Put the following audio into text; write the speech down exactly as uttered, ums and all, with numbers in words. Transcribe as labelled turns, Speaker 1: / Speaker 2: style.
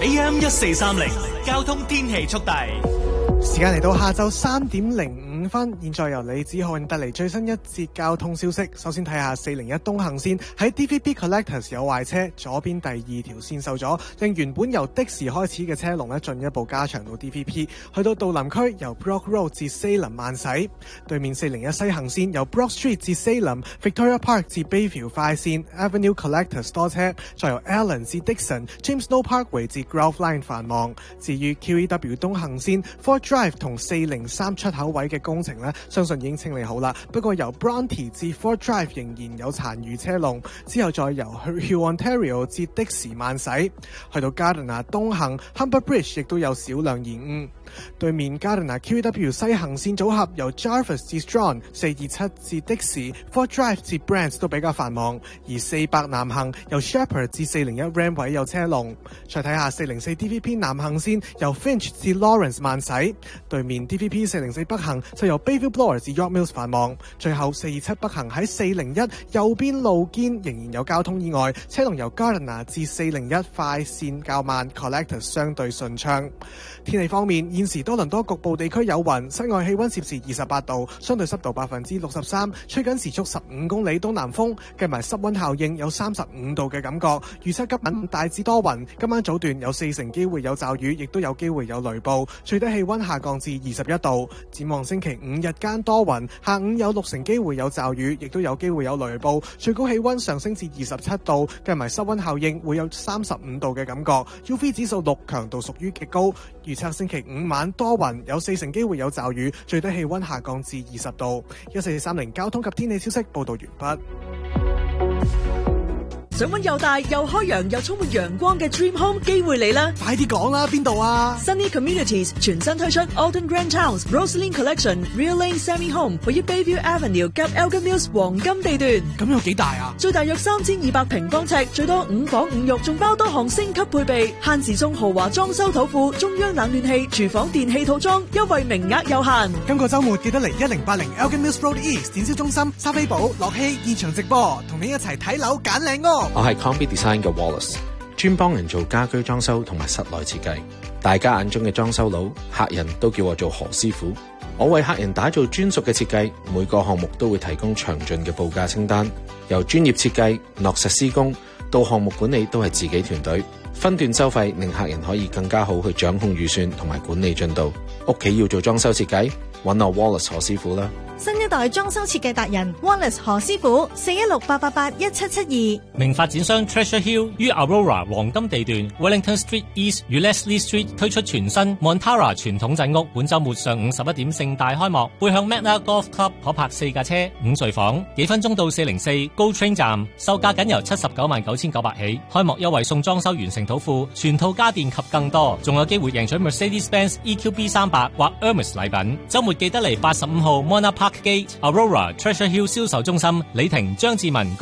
Speaker 1: A M 一四三零交通天氣速遞。
Speaker 2: 時間嚟到下晝三點零五分，現在由李子浩帶嚟最新一節交通消息。首先睇下四零一東行線喺 D V B Collectors 有壞車，左邊第二條線受阻，令原本由的士開始嘅車龍咧進一步加長到 D V P， 去到杜林區由 Brock Road 至 Salem 慢駛。對面四零一西行線由 Brock Street 至 Salem、Victoria Park 至 Bayview 快線 Avenue Collectors 多車，再由 Allen 至 Dixon、James Snow Parkway 至 Grove Line 繁忙。至於 Q E W 東行線 Fort Drive 同四零三出口位嘅工程呢，相信已經清理好啦。不過由 Bronte 至 Fort Drive 仍然有殘餘車龍，之後再由 Huron Ontario 至的士慢駛，去到 Gardiner 東行 Humber Bridge 亦都有少量延誤。對面 Gardiner Q E W 西行線組合由 Jarvis 至 Strong、四二七至的士、Fort Drive 至 Brant 都比較繁忙，而四百南行由 Shepherd 至四零一 Ram 位有車龍。再睇下四零四 D V P 南行線由 Finch 至 Lawrence 慢駛，對面 D V P 四零四北行就由 Bayview Bloor 至 York Mills 繁忙。最後四二七北行喺四零一右邊路肩仍然有交通意外，車龍由 Gardiner 至四零一快線較慢 ，Collectors 相對順暢。天氣方面，現時多倫多局部地區有雲，室外氣溫攝氏二十八度，相對濕度百分之六十三，吹緊時速十五公里東南風，計埋濕溫效應有三十五度嘅感覺。預測今晚大致多雲，今晚早段有四成機會有驟雨，亦都有機會有雷暴，最低氣溫下降至二十一度。展望星期五日間多雲，下午有六成機會有驟雨，亦都有機會有雷暴，最高氣溫上升至二十七度，計埋濕溫效應會有三十五度嘅感覺。U V 指數六，強度屬於極高。預測星期五晚多雲，有四成機會有驟雨，最低氣溫下降至二十度。一四三零交通及天氣消息報道完畢。
Speaker 3: 想揾又大又開揚又充滿陽光嘅 Dream Home 機會嚟啦！
Speaker 2: 快啲講啦，邊度啊
Speaker 3: ？Sunny Communities 全新推出 Alton Grand Towns Rosaline Collection Real Lane Semi Home， 位於 Bayview Avenue 及 Elgin Mills 黃金地段。
Speaker 2: 咁有幾大啊？
Speaker 3: 最大約三千二百平方尺，最多五房五浴，仲包多項升級配備。限時送豪華裝修土庫、中央冷暖氣、廚房電器套裝，優惠名額有限。
Speaker 2: 今個週末記得嚟一零八零 Elgin Mills Road East 展銷中心，莎菲寶、樂希現場直播，同你一齊睇樓揀靚屋。
Speaker 4: 我係 Combi Design 嘅 Wallace， 專幫人做家居裝修同埋室內設計。大家眼中嘅裝修佬，客人都叫我做何師傅。我為客人打造專屬嘅設計，每個項目都會提供詳盡嘅報價清單。由專業設計、落實施工到項目管理都係自己團隊，分段收費令客人可以更加好去掌控預算同埋管理進度。屋企要做裝修設計，揾我 Wallace 何師傅啦。
Speaker 5: 新一代裝修設計達人 Wallace 何師傅，四一六八八八一七七二。
Speaker 6: 名發展商 Treasure Hill 於 Aurora 黃金地段 Wellington Street East 與 Leslie Street 推出全新 Montara 傳統鎮屋，本週末上午十一點盛大開幕，背向 Magna Golf Club 可泊四架車、五睡房，幾分鐘到四零四 GO Train 站，售價僅由七十九萬九千九百起。開幕優惠送裝修完成土庫、全套家電及更多，仲有機會贏取 Mercedes-Benz E Q B 三百或 Hermes 禮品。週末記得嚟八十五號 Mona Park Gate Aurora Treasure Hill 銷售中心，李婷、張志文